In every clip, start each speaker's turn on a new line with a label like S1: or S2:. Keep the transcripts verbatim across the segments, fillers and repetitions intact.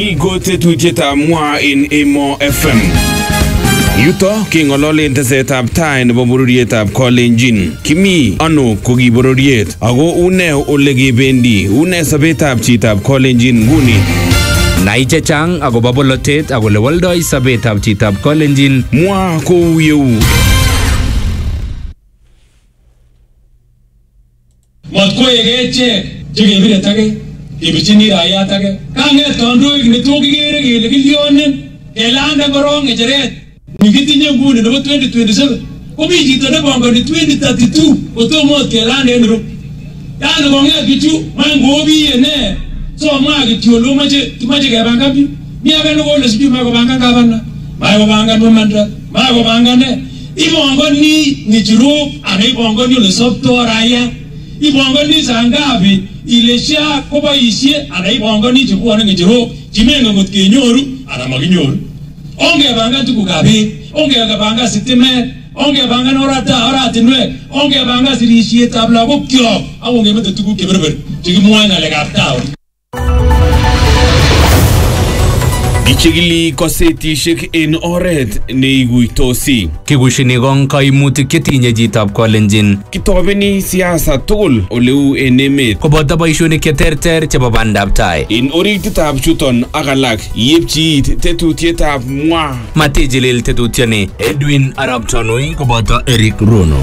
S1: Ni ko tetutietab mwa en Emo F M. Yuto keng'ololen tesetab tai nebo bororietab Kalenjin. Kimi ano ko ki bororiet ako une ole kebendi, une sobetab chitab Kalenjin nguni.
S2: Nai chechang akobo bolotet ak ole woldoi sobetab chitab Kalenjin.
S1: Mwa kou yeu.
S3: Mat koyeke ichek chekebire take kebichini raia take. Kang'et kandoik netokikere kele kilyonen kelanda korong ng'echeret nikitinye nguni nebo twenty twenty-seven. Komi chito nebongoni twenty thirty-two kotomo ot kelanda en Nairobi. Yani kong'et bichu mangobiye ne so mwa kityo lo mache tumache kebangan bi. Mi age nekole sijui ma kobangan gavana, ma kobangan mamanda, ma kobangan ne. Ibongoni ng'echirok ana ibongoni ole sopto raia. Ibongoni sangapi ile sha koboisie ana ibongoni chebwone ng'echirok chimengen ngot kenyoru ana makinyoru. Ongebangan tugukab beek, ongebangan sitimet, ongebangan oratinwek, ongebangan sirisietab lagokyok ak ongemete tuguk cheberber chekimwoe ng'alekab taon.
S1: Kichigili kosetishek en oret neiguitosi.
S2: Kikushini kong kaimutik chetinye chitab Kalenjin.
S1: Kitobeni siasa tugul oleu en emet.
S2: Koboto boishonik cheterter chebo bandab tai.
S1: En orititab chuton ak alak yepchi it tetutietab mwa.
S2: Matijilil tetutioni Edwin Arap Tanui koboto Eric Rono.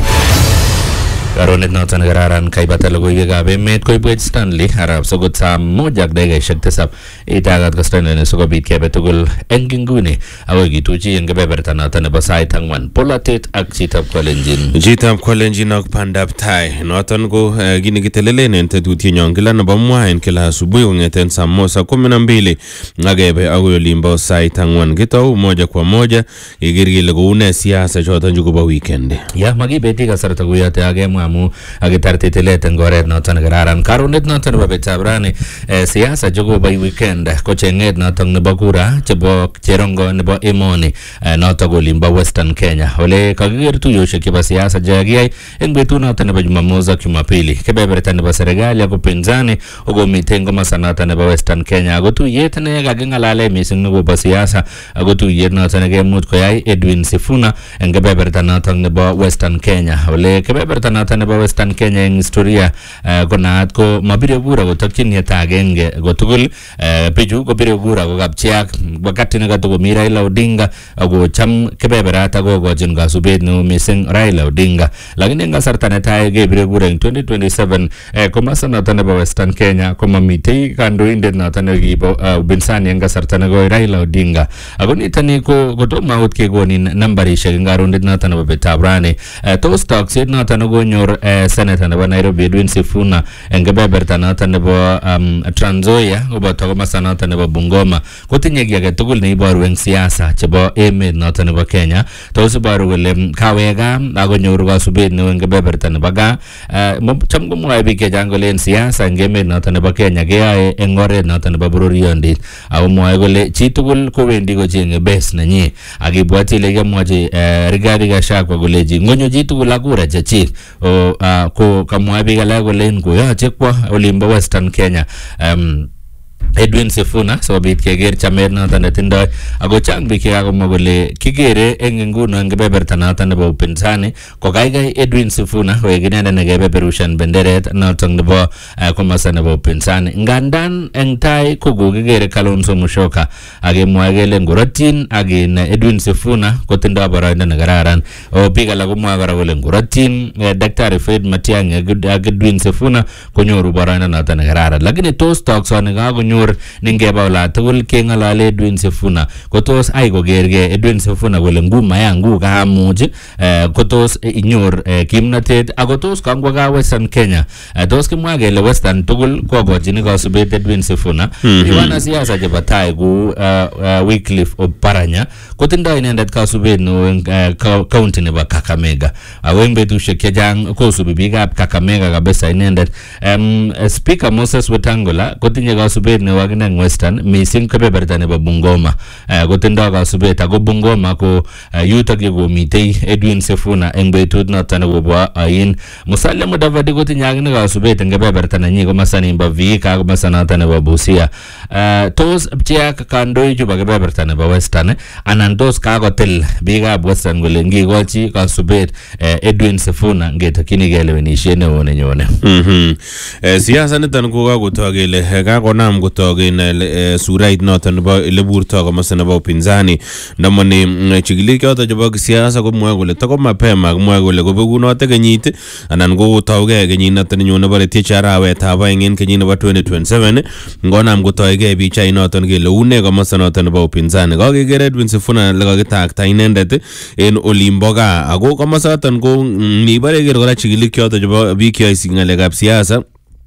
S2: Karonet noton kararan kaibata logoiwekab emet koibwech Stanley Arap Sogot saa moja ak dakikaishek tisab itagat ko Stanley sikobit kebe tugul eng inguni akoi kituchi eng kebeberta noton nebo sait ang'wan polatet ak chitab Kalenjin.
S1: Chitab Kalenjin ak bandab tai noton ko uh, gini kitelelen en tetutienyon kila nebo mwa en kila asubuhi kong'eten saa moja kumi na mbili ngakebe akoi olimbo sait ang'wan kitou moja kwa moja iker kele koune siasa choton chukobo weekend.
S2: Ya makibeti kasarta kuyote akemwa amu akitarti tilet eng oret noton kararan. Karonet noton nebo betab rani eh, siasa chekobo weekend ko cheng'et noton nebo kura chebo cherongo nebo emoni eh, noton olimbo Western Kenya ole kakiker tuyoshek chebo siasa chekakiyai eng betut noton nebo Jumamosi ak Jumapili. Kebeberta nebo serikali ak upinzani okomiten komosta noton nebo Western Kenya ako tuyet ne kaking'alale mising nekobo siasa ako tuyet noton nekemuch koyai Edwin Sifuna eng kebeberta noton nebo Western Kenya ole kebeberta noton nebo Western Kenya eng historia uh, ko naat ko mabire kura kotokyin yeta agenge kotugul uh, bichu kobire kura kokapchiak wakati nekatokomi Raila Odinga ako cham kebeberat akokochin kasubet neo mising Raila Odinga, lakini eng kasarta netai kebire kura eng twenty twenty-seven eh, komasta noton nebo Western Kenya komamitei kandoindet noton nekibo uh, upinsani eng kasarta nekoi Raila Odinga ako nitoni ko kotomo akot kekonin nambarishek eng karonet noton nebo betab rani. uh, tos takset noton konyor eh, senator nebo Nairobi Edwin Sifuna eng kebeberta noton nebo um, Trans Nzoia koboto komasta noton nebo Bungoma kotinye kiy age tugul neiboru eng siasa chebo emet noton nebo Kenya. Tos iboru kole kaweka akonyoru kasubet neo eng kebeberta nebo gaa. uh, cham komwoe biik chechang kole en siasa eng emet noton nebo Kenya keyoe eng oret noton nebo bororiondit ako mwoe kole chitugul kowendi kocheng'e base nenyi akibwati ile kemwochi uh, Rigathi Gachagua kolechi ngonyo chitugul ak kura chechik o uh, ko kamwa biik alak kole koyoche kwo olimbo Western Kenya um, Edwin Sifuna sikobit keker chamet noton netindoi ako chang biik chekakomwa kole kikere eng nguno eng kebeberta noton nebo upinzani ko kaikai Edwin Sifuna koek inendet nekebeberushan benderet noton nebo uh, komosta nebo upinzani, ngandan eng tai ko kokikere Kalonzo Musyoka akemwoe kele ngorotyin ak in Edwin Sifuna kotindoi boroindo nekararan. O biik alak komwoe kora kole ngorotyin eh, Daktari Fred Matiang'i ak Edwin Sifuna konyoru boroindo noton nekararan, lakini tos toksoni kakonyor ningeba ola tugul keng'alale Edwin Sifuna kotos ai kokerge Edwin Sifuna kole nguma yangu kaamuch eh, kotos inyor eh, kimnatet akotos kangwa ka Western Kenya eh, tos kimwa kele Western tugul kokochini kasubet Edwin Sifuna. mm-hmm. Iwana siasa chebo tai ku uh, uh, Wycliffe Oparanya kotindoi inendet kasubet neo eng uh, county nebo Kakamega ako eng betusiek chechang kosubi biikab Kakamega kabisa inendet. um, Speaker Moses Wetangula kotinye kasubet nebo akine Western missing kebeberta nebo Bungoma kotindoi kasubet ako Bungoma ko yutok ye komitei Edwin Sifuna eng betut noto nekobo ain. Musalia Mudavadi kotinye akine kasubet eng kebeberta nenyi komasta nimbo Vihiga ak komasta noto nebo Busia. Tos pcheak kandoik chebo kebeberta nebo Western anan tos kakotil biikab Western kole ngikochi kasubet Edwin Sifuna ngetokyinigei lewenisiet neo nenyone.
S1: Mhm. Siasa niton ko kakotok kele kakonam kotok en surait noton nebo ele burto komasta nebo upinzani. Ndamoni chikilik choto chebo siasa komwoe kole toko mapema komwoe kole kobegunote kenyit anan ko tauge kenyit noton nenyone bare tiech arawetab aeng en kenyit nebo twenty twenty-seven ngonam kotoige pichait noton kele une komasta noton nebo upinzani. Kakeker Edwin Sifuna le kakitakta inendet en olimbo gaa ako komasta noton ko nibare ker kora chikilik choto chebo biik cheyoe ngalekab siasa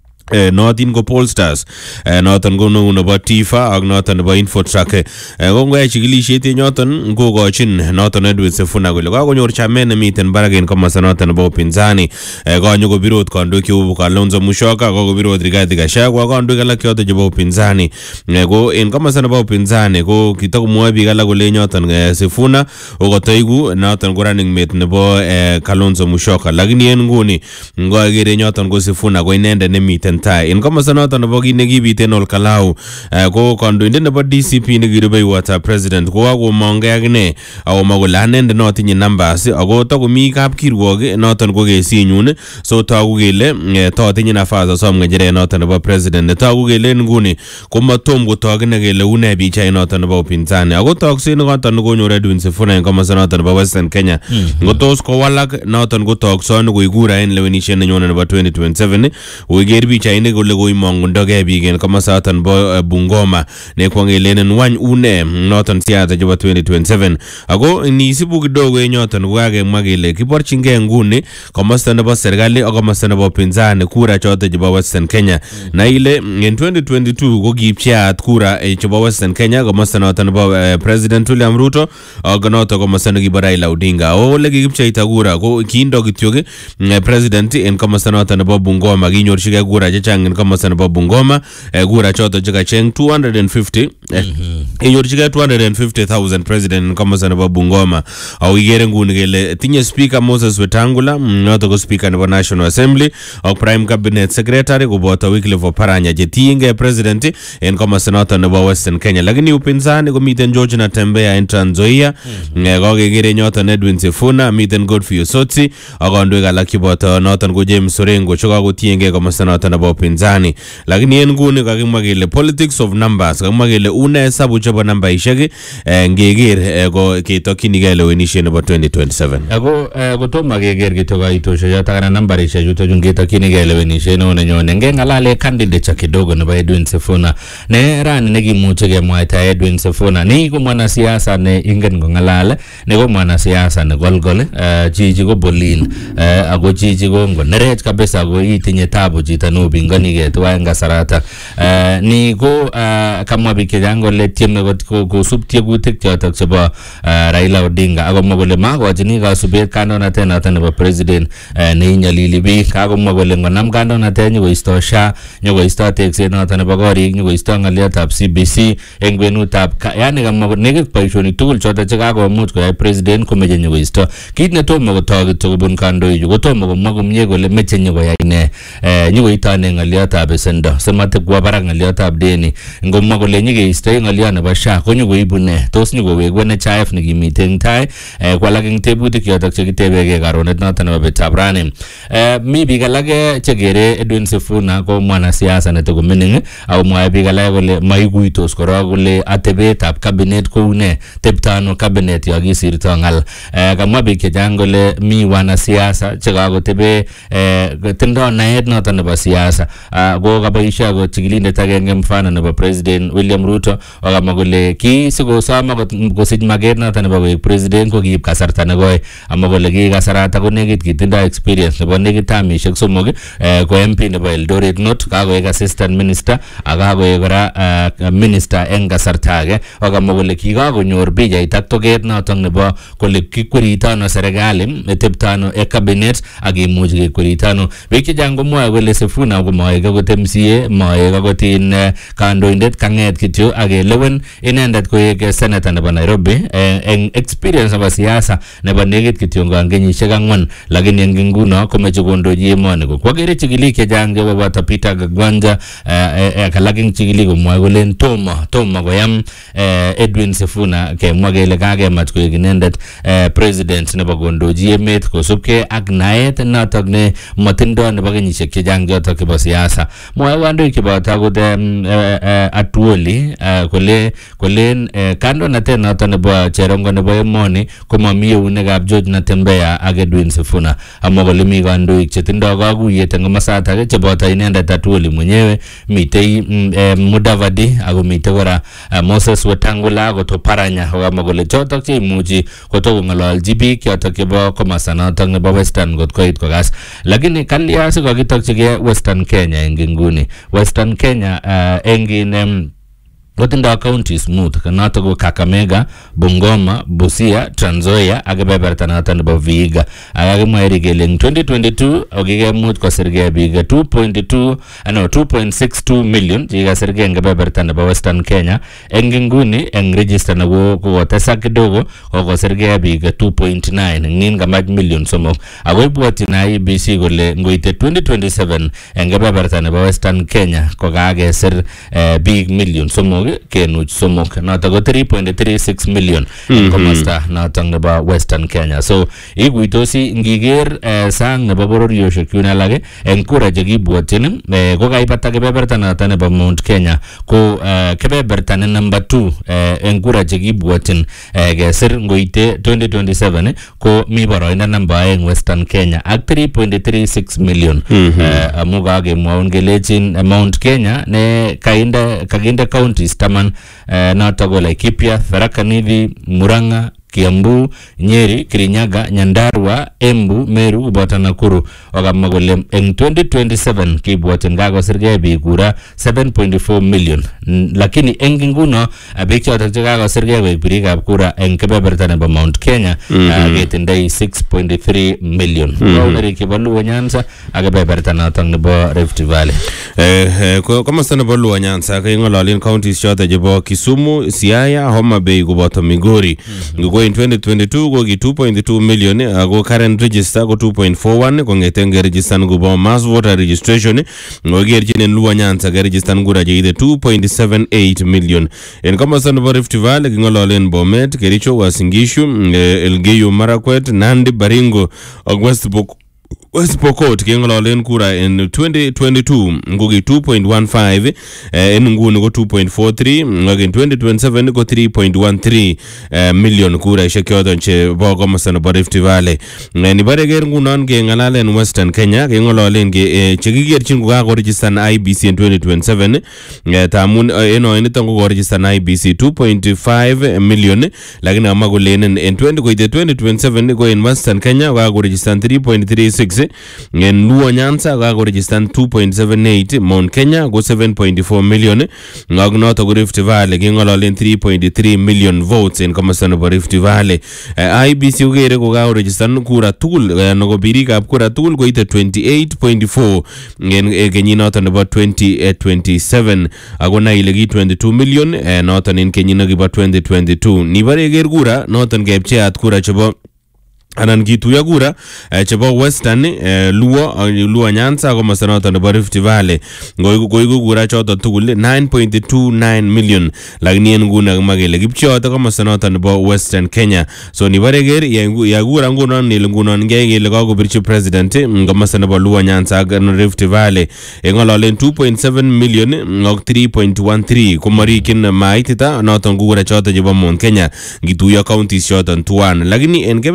S1: notin ko pollsters noton ko neu nebo Tifa ak noton nebo Infotrack ko ngoyai chikilisiet noton kokochin noton Edwin Sifuna kole kakonyor chamet nemiten barak en komasta noton nebo upinzani. Kanyo kobirot kandoik cheu Kalonzo Musyoka, kokobirot Rigathi Gachagua, kandoik alak choton chebo upinzani. Ko en komasta nebo upinzani ko kitakomwoe biik alak kole noton Sifuna okotoigu noton ko running mate nebo Kalonzo Musyoka, lakini en nguni ngokere noton ko Sifuna ko inendet nemiten tai. En komasta noton nebo kit nekibiten Ol Kalou ko kandoindet nebo D C P nekirubeiwot president ko kakomongei akine akomwa kole anendet notinye numbers ako takomi kapkirwok noton ko kesinyun, so togu kele totinye nafas asom ngecheret noton nebo president. Netogu kele nguni komatom kotok ine kele une pichait noton nebo upinzani ako tokset noton nekonyor Edwin Sifuna en komasta noton nebo Western Kenya ngotos kowalak noton ko toksoni koik kura en lewenisiet nenyone nebo twenty twenty-seven uiker pichainik kole koimongundogei biik en komasta noton bo Bungoma nekwongelenen wany une noton siasa chebo twenty twenty-seven. Ako nisibu kidogo en yoton ko kakemwa kele kiborchingei nguni komasta nebo serikali ak komasta nebo upinzani kura choto chebo Western Kenya. Na ile en twenty twenty-two ko kipcheat kura chebo Western Kenya komasta noton nebo President William Ruto ak noton komasta nekibo Raila Odinga. Ole kikipcheita kura ko kindo kityok president en komasta noton nebo Bungoma kinyorchigei kura chechang en komasta nebo Bungoma kura choto chekacheng two hundred fifty inyorchigei two hundred fifty thousand president en komasta nebo Bungoma. Au igere nguni kele tinye speaker Moses Wetangula noto ko speaker nebo National Assembly ak prime cabinet secretary koboto Wycliffe Oparanya chetiengei president en komasta noton nebo Western Kenya. Lakini upinzani komiten George Natembeya en Trans Nzoia, kakekere nyoton Edwin Sifuna, miten Godfrey Osotsi ak kandoik alak cheboto noton ko James Orengo chekakotiengei komasta noton nebo upinzani. Lakini en nguni kakimwa kele politics of numbers, kakimwa kele une hesabu chebo nambaishek ngeker ko ketokchinigei lewenisiet nebo twenty twenty-seven.
S2: Ako kotomo keker kityo kaitosiek choto kana nambarishek chuto chun ketokchinigei lewenisiet neo nenyone. Ngengalale candidate kidogo nebo Edwin Sifuna ne rani nekimuche kemwaita Edwin Sifuna ni ko mwanasiasa ne ingen kongalale, ne ko mwanasiasa ne golgol, chichi ko bolin, ako chichi ko ngonerech kabisa ko itinye tabu chito no bingonige tuwa en kasarata. Ni ko kamwa biik chechang kole tieme kosub tiegutik chotok chebo Raila Odinga akomwa kole makochini kasubet kandoinatet noton nebo president neinyolili biik. Kakomwa kole ngonam kandoinatet nyokoisto S H A, nyokoisto tekset noton nebo korik, nyokoisto ng'aliotab C B C eng kwenutab, yani kamwa nekit boisionik tugul chotok chekakomuch koyai president komeche nyokoisto. Kit netomo kotok kityo kobun kandoichu kotomo komwa komie kole meche nyokoyai ne nyokoitone ng'aliotab besendo simatikwo barak ng'aliotab deni. Ngomwa kole nyikeistoi ng'aliot nebo S H A konyokoibu ne, tos nyokoweku N H I F nekimite eng tai, kwalak eng tebutik chotok chekitebegei karonet noton nebo betab rani. Mi biik alake chekere Edwin Sifuna ko mwanasiasa netoko mining ako mwae biik alake kole maikuitos korok kole atebetab cabinet kou ne, teptano cabinet yo kisirto ng'al. Kamwa biik chechang kole mi wanasiasa chekakotebe tindoi naet noton nebo siasa, ko kaboisio ako chikilindet agenge mfano nebo President William Ruto akamwa kole ki sikosoma kosich maket noton nebo koik president ko kiib kasarta nekoi ama kole ki kasarata ko nekit kitindoi experience nebo nekit tamishek somok ko M P nebo Eldoret North, kakoik assistant minister ak kakoik kora minister eng kasarta age, akamwa kole kikakonyor pichait ak toket noton nebo kole kikweritano serikali teptano e cabinet ak imuch kekweritano. Biik chechang komwoe kole Sifuna komoek akot M C A, moek akot in kandoindet, kang'et kityo ak kelewen inendet koek senator nebo Nairobi eng experience nebo siasa nebo nekit kityo ngwan kenyisiek ang'wan, lakini eng nguno komeche kondochi emoni. Kwakere chikilik chechang chebo boto Peter Gagwanja ak alak eng chikilik komwoe kole tomo tomo koyam Edwin Sifuna kemwa kele kakemach koek inendet president nebo kondochi emet kosubkei ak naet notok ne matindoi nebo kenyisiek chechang jotok chebo siasa. Mwoe kandoik cheboto akot Atuoli kole kolen kandoinatet notok nebo cherongo nebo emoni komami eunekab George Natembeya ak Edwin Sifuna, amwa kole mi kandoik chetindoi kakuyet eng komasatak cheboto inendet Atuoli mwenyewe, mitei Mudavadi ako mitei kora Moses Wetangula akot Oparanya, akamwa kole chotok cheimuchi kotokong'ololji biik chotok chebo komasta notok nebo Western kot koit kokas. Lakini kalya sikokitokchigei Western Kenya eng nguni. Western Kenya eng in kotindo counties mut, notok ko Kakamega, Bungoma, Busia, Trans Nzoia ak kebeberta notok nebo Vihiga. Akakimwa kele eng twenty twenty-two okikemuch kosirgei biik two point two no two point six two million chikasirgei eng kebeberta nebo Western Kenya. Eng nguni eng register nebo kokotesak kidogo kokosirgei biik two point nine nin kamach million somok. Ako ibwotyin I E B C kole ngoite twenty twenty-seven eng kebeberta nebo Western Kenya kokakesir biik million somok kenuch somok, notok ko three point three six million eng komasta notok nebo Western Kenya. So ikuitosi ngiker sang nebo bororioshek yun alak eng kura chekibwotyin ko kaibata kebeberta notok nebo Mount Kenya ko kebeberta ne number two eng kura chekibwotyin kesir ngoite twenty twenty-seven ko mi boroindo number aeng Western Kenya ak three point three six million. Amu kakemwaun kelechin Mount Kenya ne kainde kakinde counties taman notok ko Laikipia, Tharaka Nithi, Murang'a, Kiambu, Nyeri, Kirinyaga, Nyandarua, Embu, Meru koboto Nakuru. Akamwa kole eng twenty twenty-seven kibwotyin kakosirgei biik kura seven point four million, lakini eng nguno biik chotok chekakosirgei koek birikab kura eng kebeberta nebo Mount Kenya ketindoi six point three million. Kaunerik chebo Luo Nyanza ak kebeberta notok nebo Rift Valley.
S1: Komasta nebo Luo Nyanza keng'ololin counties chotok chebo Kisumu, Siaya, Homa Bay koboto Migori. In twenty twenty-two ko ki two point two million ako current register ko two point four one kong'eten register kobo mass voter registration ngokerchin en Luo Nyanza ke register kura cheite two point seven eight million. En komasta nebo Rift Valley king'ololen Bomet, Kericho, Uasin Gishu, Elgeyo Marakwet, Nandi, Baringo ak West Pokot West Pokot keng'ololen kura in twenty twenty-two ngoki two point one five en nguni ko two point four three ak in twenty twenty-seven ko three point one three million kura ishek choton chebo komasta nebo Rift Valley. Nibare ker ngunon keng'alalen Western Kenya keng'ololen ke chekikerchin kokakoregistan I E B C in twenty twenty-seven tamun eno eniton kokoregistan I E B C two point five million, lakini ama kolenen en twenty koite twenty twenty-seven ko in Western Kenya kokakoregistan three point three six, en Luo Nyanza kakoregistan two point seven eight, Mount Kenya ko seven point four million, ngak noto ko Rift Valley keng'ololen three point three million votes en komasta nebo Rift Valley. I E B C kokere kokakoregistan kura tugul nebo birikab kura tugul koite twenty-eight point four en kenyit noto nebo twenty twenty-seven ako nai ile ki twenty-two million noton en kenyit nebo twenty twenty-two. Nibare ker kura noton kepcheat kura chebo anan kituya kura chebo Western Luo Luo Nyanza komasta noton nebo Rift Valley ngoiku kura choton tugul nine point two nine million, lakini en nguni kakimwa kele kipcheote komasta noton nebo Western Kenya. So nibare ker ya kura ngunon ile ngunon ngei kele kakobirchi president komasta nebo Luo Nyanza ak Rift Valley eng'ololen two point seven million ak three point one three komarikin maitita noton kura choton chebo Mount Kenya ngituya counties choton tuan, lakini en kebeberta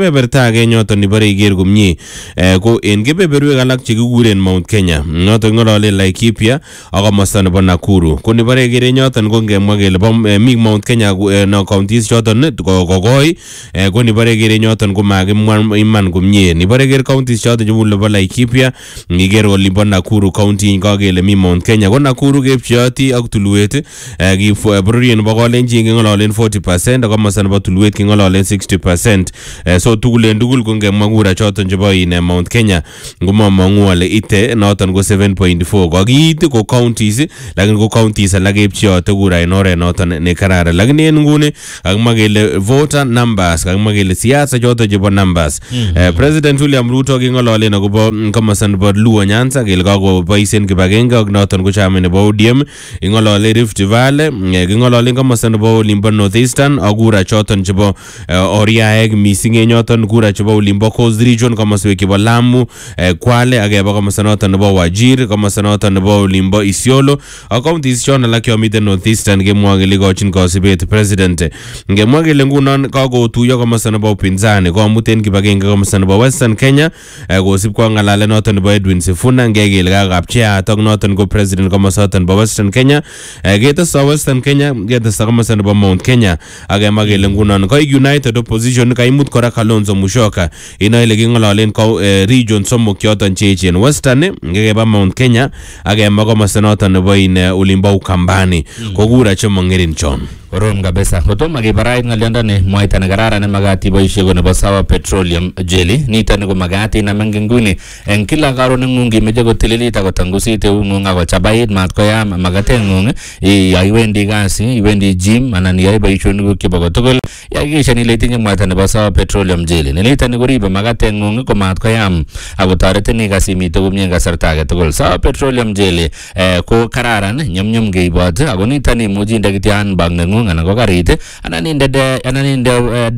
S1: age nyoton nibare iger komye ko en kebeberwek alak chekikuren Mount Kenya noton ngolole Laikipia ak komosta nebo Nakuru ko nibare iger nyoton ko ngemwa kele bo mi Mount Kenya no counties choton kokoi ko nibare iger nyoton ko makimwa iman komye nibare iger counties choton chebun nebo Laikipia ngiger olimbo Nakuru county kagele mi Mount Kenya ko Nakuru kepchoti ak tulwet ki bororien nebo Kolenjin ngololen forty percent ak komosta nebo tulwet ngololen sixty percent so tugulen tugul ko ngemwa kura choton chebo in Mount Kenya ngomamangu ale ite noton ko seven point four kokiit ko counties lakini ko counties alak kepchoti kura en oret noton ne kararan lakini en nguni kakimwa kele voter numbers kakimwa kele siasa choton chebo numbers President William Ruto kingololen akobo komosta nebo Luo Nyanza kele kakoboisien kibagenge ak noton ko chama nebo O D M ingolole Rift Valley kingololen komosta nebo Olimbo North Eastern ak kura choton chebo Oriaek mising en yoton kura chebo Olimbo Coast Region komoswek chebo Lamu Kwale ak keba komosta noton nebo Wajir komosta noton nebo Olimbo Isiolo ak counties chon alak yomiten North Eastern kemwa kele ikochin kosibet president ngemwa kele ngunon kakotuiyo komosta nebo upinzani komuten kibagenge komosta nebo Western Kenya kosib kwa ngalalet noton nebo Edwin Sifuna ngekele kakapcheat ak noton ko president komosta noton nebo Western Kenya ketesta Western Kenya ketesta komosta nebo Mount Kenya ak kemwa kele ngunon ko United Opposition kaimut kora Kalonzo Musyoka ino ile kingololen region somok choton cheechen Western ngekeba Mount Kenya ak kemwa komosta noton nebo in Olimbo Ukambani ko kura chemong'erin chon
S2: korom kabisa kotomo kebarait ng'olyondoni mwaita nekararan nemakat iboisie ko nebo Sawa Petroleum Jelly nitoni ko makat inam eng nguni eng kila karoneng'ung kimeche kotililit akotangusit eung'ung akochabait mat koyam makateng'ung ya iwendi kasi iwendi gym anan iyoe boisionikuk chebo kotugul ihakikishan ile itinye mwaita nebo Sawa Petroleum Jelly nitoni koribe makateng'ung ko mat koyam akotoretin ikas imite komye eng kasarta age tugul Sawa Petroleum Jelly ko kararan nyumnyum keibot ako nitoni imuchi inde kityo handbag neng'ung anan ko karit anan inde anan inde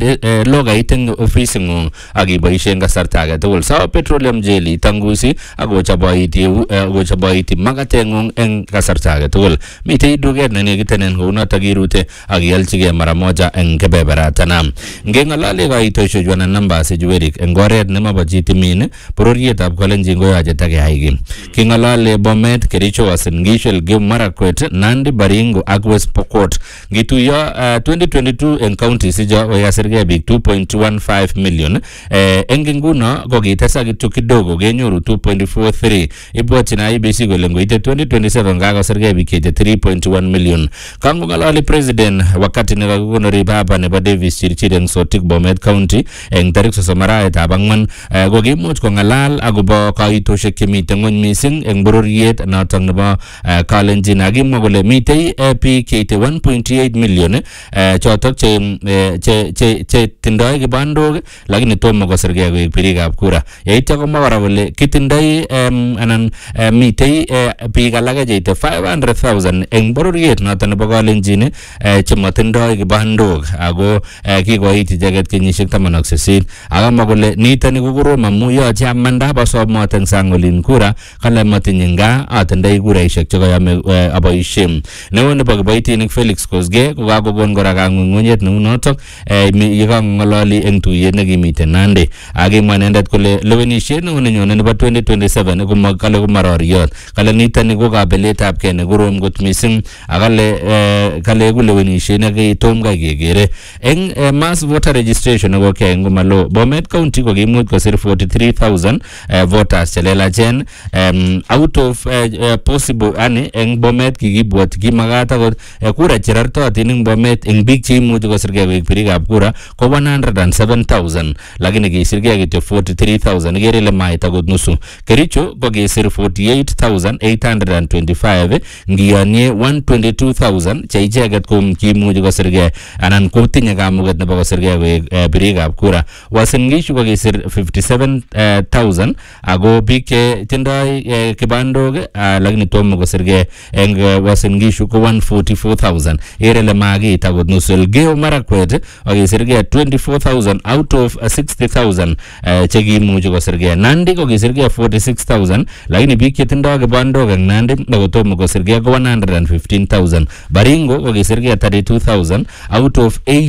S2: logait eng office ng'ung ak iboisie eng kasarta age tugul Sawa Petroleum Jelly tangusi akochaboiti akochaboiti makateng'ung eng kasarta age tugul mitei duket ne nekitenen kou notok irute ak ialchigei mara moja eng kebeberatan ngeng'olole kaitosiechu anan numbers chu werik eng oret nemabo chitimin bororietab Kolenjin koyoche takeyai ki king'olole Bomet Kericho Uasin Gishu Elgeyo Marakwet Nandi Baringo ak West Pokot ngituyo uh, twenty twenty-two en counties ijo kokasirgei biik two point one five million eh, eng nguno kokitesak kityo kidogo kenyoru two point four three ibwotyin I B C kole ngoite twenty twenty-seven kakosirgei biik cheite three point one million kangong'ololi president wakati nekakikonori baba nebo Davis Chirchir eng Sotik Bomet County eng tarik sosom arawetab ang'wan eh, kokimuch kong'alal akobo kaitosiek chemite ng'ony mising eng bororiet notok nebo eh, Kalenjin akimwa kole mitei eh, biik cheite one point eight million eh, chotok che che che che tindoi kibandok lakini tomo kosirgei koek birikab kura yeityo komwa kora kole kitindoi um, anan uh, mitei uh, biik alake cheite five hundred thousand eng bororiet notok nebo Kalenjin uh, chematindoi kibandok ako uh, kikoit icheket kenyisiek taman ak sisit akamwa kole nitoni ko korom amu yoche amanda basomot eng sang olin kura kale matinye nga atindoi kuraisiek chekayame uh, aboisie neo nebo kiboitinik Felix Kosgei kokakokon kora kang'ung'unyet neu notok eh, yekang'ololi eng tuyet nekimiten Nandi akimwa inendet kole lewenisiet neu nenyone nebo twenty twenty-seven kale komaroriot kale nitoni ko kabeletab kei nekorom kot mising akale eh, kale ku lewenisiet nekitom kai kekere eng eh, mass voter registration nekokiyai eng komalo Bomet County kokimuch kosir forty-three thousand eh, voters chelelachen um, out of eh, uh, possible ani eng Bomet kikibwot kimakat akot eh, kura cherartotin eng Bomet eng biik cheimuchi kosirgei koek birikab kura ko one hundred seven thousand lakini kisirgei kityo forty-three thousand ikere ile mait akot nusu Kericho ko kisir forty-eight thousand eight hundred twenty-five ngiyonye one hundred twenty-two thousand che icheket ko kimuchi kosirgei anan kotinye kamuget nebo kosirgei koek uh, birikab kura Uasin Gishu ko kisir fifty-seven thousand ako biik che tindoi uh, kibandok uh, lakini tomo kosirgei eng uh, Uasin Gishu ko one hundred forty-four thousand irele magit akot nusu Elgeyo Marakwet akisirgei twenty-four thousand out of uh, sixty thousand uh, chekimuchi kosirgei Nandi ko kisirgei forty-six thousand lakini biik chetindoi kibandok eng Nandi nekotomo kosirgei ko one hundred fifteen thousand Baringo ko kisirgei thirty-two thousand out of eighty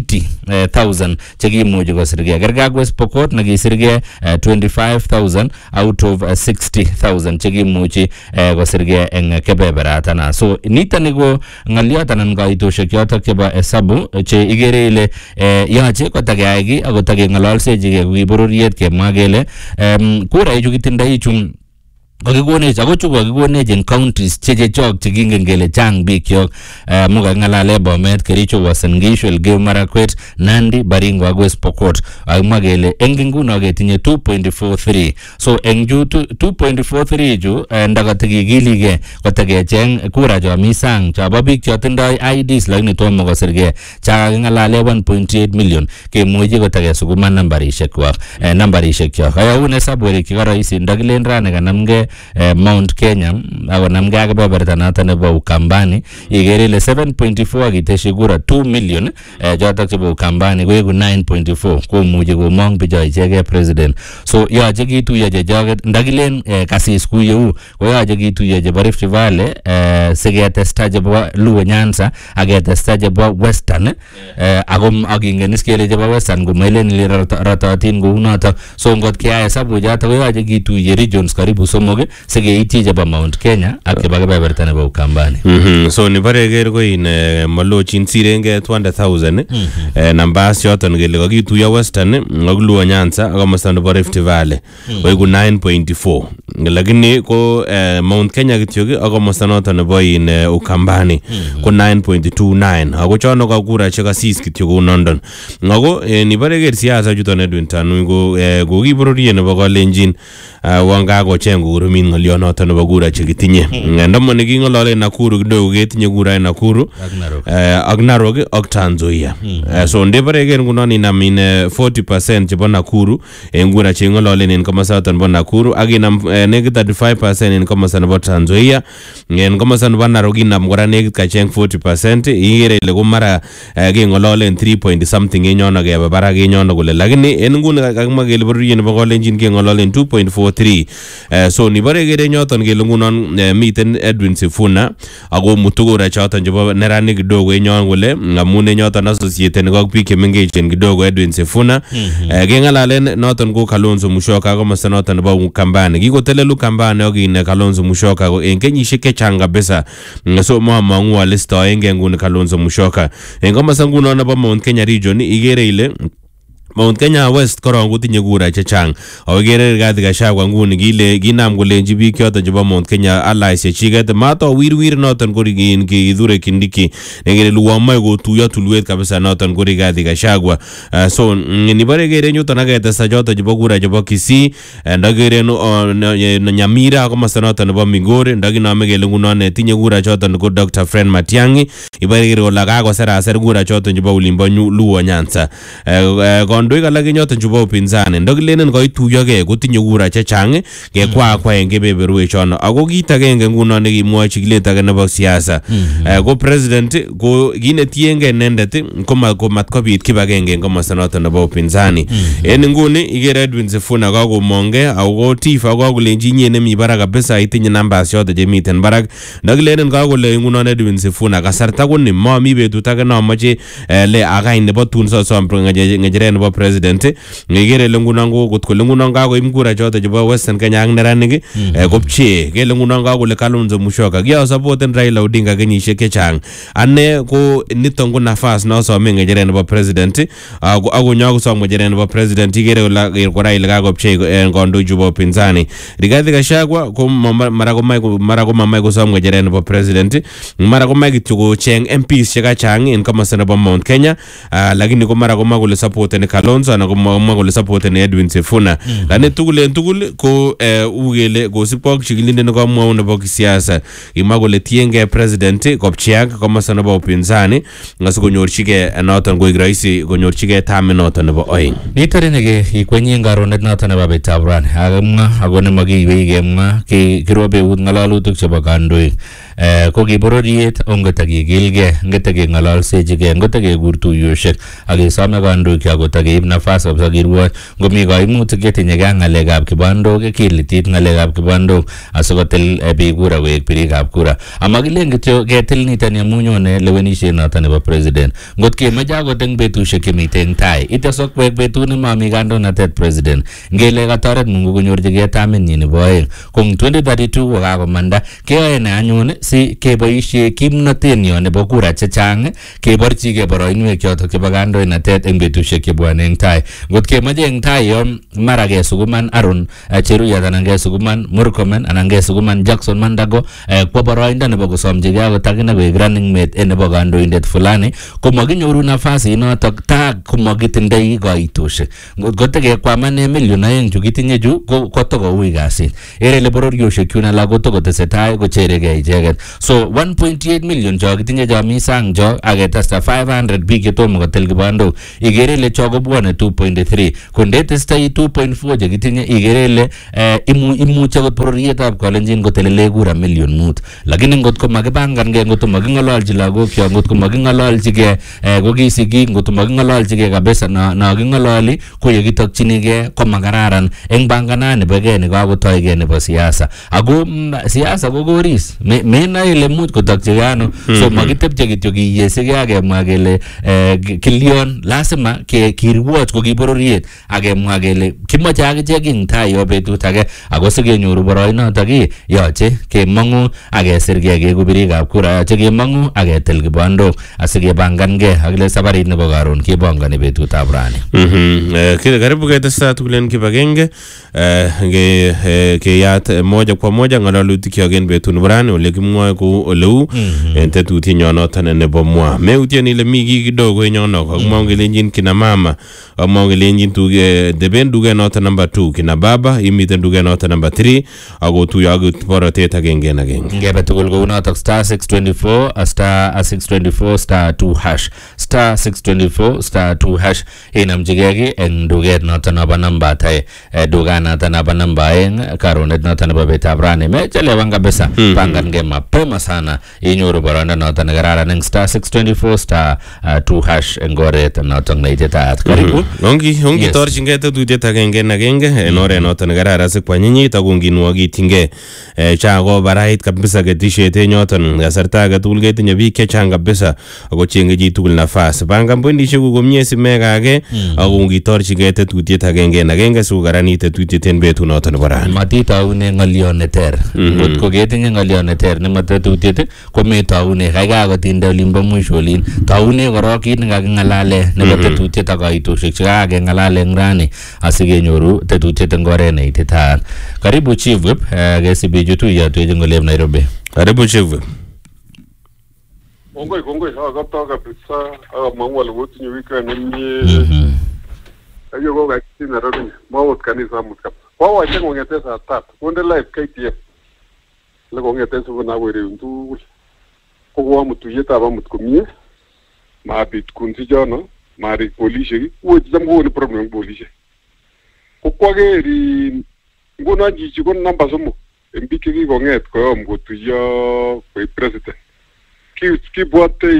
S2: eighty thousand chekimuchi kosirgei. Kergei West Pokot nekisirgei twenty-five thousand out of uh, sixty thousand chekimuchi uh, kosirgei eng kebeberatana. So nitoni ko ng'alyot anan kaitoshek chotok chebo hesabu che igere ile uh, yache kotakeyai ki ako takeng'ololsechigei ko kibororiet kemwa kele um, kuraichu kitindoi chu kakikonech ako chu kakikonech en counties che chechok chekingen kele chang biik chok mu kaking'alale Bomet, Kericho, Uasin Gishu, Elgeyo Marakwet, Nandi, Baringo ak West Pokot. Akimwa kele eng nguno ketinye two point four three. So eng chu two point four three chu ndakatekikilige kotakecheng kura cho mi sang chobo biik chotindoi I Ds lakini tomo kosirgei cha kaking'alale one point eight million kemuchi kotakesukuma nambarishek kwak nambarishek chok. Ayaun hesabu werik chekoroisi ndakilen rani kanamgei Uh, Mount Kenya ako namgei ak kebeberta noto nebo Ukambani igere ile seven point four akiteshi kura two million uh, jotok chebo Ukambani koeku nine point four komuchi komong bicho ichegei president. So yoche kituiyo chechoket ndakilen uh, kasis kuyeu koyoche kituiyo chebo Rift Valley uh, siketesta chebo Luo Nyanza aketesta chebo Western uh, ako akingen is kele chebo Western komelen ile rototin kou notok. So ngot keyai hesabu chotok koyoche kituiyo regions karibu somok sikeityi chebo Mount Kenya ak chebo kebeberta nebo Ukambani.
S1: Mhm. So nibare ker ko in malochin sirenge two hundred thousand eh numbers choton kele kakituiyo Western ak Luo Nyanza ak komosta nebo Rift Valley koiku nine point four. Lakini ko Mount Kenya kityo ak komosta noton nebo in Ukambani ko nine point two nine. Ako chono ka kura che kasis kityo ko London. Ngako nibare ker siasa chuton Edwin Tanu ko ko kibororiet nebo Kalenjin wanga ko chengu kurumin ng'olyon noton nebo kura chekitinye. Ndamo neking'olole Nakuru kidogo ketinye kura en Nakuru ak Narok ak Trans Nzoia. So ndebare ker ngunon inam in forty percent chebo Nakuru en kura cheng'ololen en komosaton nebo Nakuru ak inam nekit thirty-five percent en komosa nebo Trans Nzoia. En komosa nebo Narok inam kora nekit kacheng forty percent igere ile ko mara keng'ololen three point something en yono kebe barak en yono kole, lakini en nguni kakimwa kele bororiet nebo Kalenjin keng'ololen two point four three. Uh, so nibare kere nyoton kele ngunon uh, miten Edwin Sifuna ako mutugura choton chebo neranik kidogo enyon kole ngamune nyoton associated ne biik chemengechen kidogo Edwin Sifuna. mm-hmm. uh, kengalalen noton ko Kalonzo Musyoka komosta noton nebo Ukambani kikotelel Ukambani ak in Kalonzo Musyoka ko en kenyisiek chechang kabisa. mm, so mamang'u alistoenge nguni Kalonzo Musyoka en komosta ngunon nebo Mount Kenya region igere ile Mount Kenya West korong kotinye kura chechang. Awegere Rigathi Gachagua nguni kile kinam kolenji biik choton chebo Mount Kenya allies chechiket mato wirwir noton ko rigin Kithure Kindiki negere luwamai kotuiyo tulwet kabisa noton ko Rigathi Gachagua. Uh, so nibare gere nyuton aketesta joton chebo kura chebo Kisii ndagere no Nyamira komosta noton nebo Migori ndakinome kele ngunon tinye kura choton ko Doctor Fred Matiang'i ibare gere kole kakoseraser kura choton chebo Ulimbo Luo Nyanza. uh, Kondoik alak nyoton chebo upinzani ndokilenen koituyogei kotinye kura chechang kekwa kwa en kebeberwek chono ako kit agenge ngunon nekimwoe chikilet age nebo siasa ko president ko kinetienge inendet ko matkobit kibagenge en komosta noton nebo upinzani. En nguni igere Edwin Sifuna kakomonge ako tifa kakolenji inye nemi barak kabisa itinye numbers choton chemiten barak ndokilenen kakole ngunon Edwin Sifuna kasarta koni momi betut age nomoche le akany nebo tun sosom ng'echeret nebo president ngegere lengunon ko kot kole ngunon kakoim kura choton chebo Western Kenya ak neranik kopche kele ngunon kakole Kalonzo Musyoka kiyo supporten Raila Odinga kenyisiek chechang. Ane ko niton ko nafas nosome ng'echeret nebo president ako nyokosom ng'echeret nebo president igere kora ile kakopche en kondoik chebo upinzani. Rigathi Gachagua ko mara ko mai mara ko mamai kosom ng'echeret nebo president mara ko mai kityo kocheng M Ps chekachang en komosta nebo Mount Kenya lakini ko mara ko mai kole supporten Kalonzo na komwa kole supporten Edwin Sifuna. Lakini tugul en tugul ko ugele kosipko ak chikilindet nekamwau nebo kisiasa imwa kole tienge president kopcheak komosta nebo upinzani ngasikonyorchige noton koik rahisi konyorchige tam noton nebo oeng.
S2: Nitore nege ikwenyi ngaronet noton nebo betab ran akamwa agone makiwei kemwa kirobe ut ngalalutik chebo kandoik ko kibororiet ongetakigilge ngetakeng'ololsechige ngotakekur tuiyoshek akesome kandoik akotake keib nafas kabisa kirwoch ngomi kaimutik chetinye ke ng'alekab kibandok kilitit ng'alekab kibandok asikotil biik kura koek birikab kura amakilen kityo ketil niton amu nyone lewenisiet noton nebo president ngot kemeche akot eng betusiek chemite eng tai itesok koek betut nemami kandoinatet president ngele katoret Mungu konyorchigei tamitnyi nebo aeng kong twenty thirty-two kokakomanda keyoe ne anyun si keboisie kimnotenyo nebo kura chechang keborchigei boroinwek chotok chebo kandoinatet eng betusiek chebwone eng tai ngot kemeche eng tai yo mara kesukuman Aaron Cheruyat anan kesukuman Murkomen anan kesukuman Jackson Mandago kwa boroindo nebo kosomchigei akot akine koek running mate nebo kandoindet fulani komakinyoru nafasi inotok ta komakitindoi kaitosiek ngot kotekekwaman million aeng chu kitinye chu kotokouui kasit erele bororiosiek chun alak kotokotesetai kocheregei icheket so one point eight million cho kitinye cho mi sang cho aketesta five hundred biik chetomo kotil kibandok ikere ile cho kobwone two point three kondetestai two point four chekitinye ikere ile imuche kot bororietab Kalenjin kotelele kura million mut lakini ngot ko makibangankei ngot ko making'ololchi lagokyo ngot ko making'ololchigei ko kisiki ngot ko making'ololchigei kabisa na king'ololi ko yekitokchinigei ko makararan eng banganani bo gei nekakotoigei nebo siasa ako siasa ko koris menae ile much kotokchigei ano so makitepche kityo kiyesigei akemwa kele kilion lazima kirwoch ko kibororiet akemwa kele kimoche akichek ing tai yo betut age ako sikenyoru boroinotok yoche kemong'u akesirgei keku birikab kura yoche kemong'u aketil kibandok asikebangankei akile sabarit nebo karon kebongoni betutab rani.
S1: Karibu ketesta tugul en kibagenge keyat moja kwa moja ng'alalutik kyok en betut nebo rani ole kimwoe kou oleu en tetutienyo noton nebo mwa meutien ile mi kiy kidogo en yono kakimwau kelenjin kina mama kakimwau kelenjin deben duket noton number two kina baba imiten duket noton number three akotuyo ak borotet agenge en agenge
S2: ngebe tugul kou notok star six twenty-four star six twenty-four star two hash star six twenty-four star two hash inamchigei ki eng duket noton nebo namba tai duket noton nebo namba aeng karonet noton nebo betab rani mechelewan kabisa pangankei mapema sana inyoru boroindo noton nekararan eng star six twenty-four star two hash eng oret noton neititaat. Karibu
S1: ongi ongi torchingei tetutiet agenge en agenge en oret noton nekararan sikwanyinyit ako nginwokityingei chako barait kabisa ketisiet en yoton kasarta age tugul ketinye biik chechang kabisa ako chenge chi tugul nafas pangan pointisiek ku komie simekake ako ngitorchingei tetutiet agenge en agenge sikokaranit tetutiet en betut noton nebo rani
S2: matitaune ng'olyon neter ngot ko ketinye ng'olyon neter nemo tetutiet kometaune kaikai akot inde olimbo mwisho olin taune korok kit nekaking'alale nebo tetutiet ak kaitosiek chekakeng'alale eng rani asikenyoru tetutiet eng oret neititaat. Karibu Chief Whip kesibi jutuyotwech eng olep Nairobi.
S1: Karibu Chief Whip.
S4: Kongoi kongoi akapta kabisa akamang'u ale kotinye weekend nemie ayo kokakitiny Nairobi mawot kanisa amut kabisa kwawache kong'ete saa tatu konde live K T N le kong'ete subui akoireun tugul ko koamut tuyetab amut komie mabit kunsichono marik polisiek wochi cham kokonu problem polisiek ko kwakeri nguno chichi ko namba somok en biik chekikong'et koyom kotuyo koik president kibwate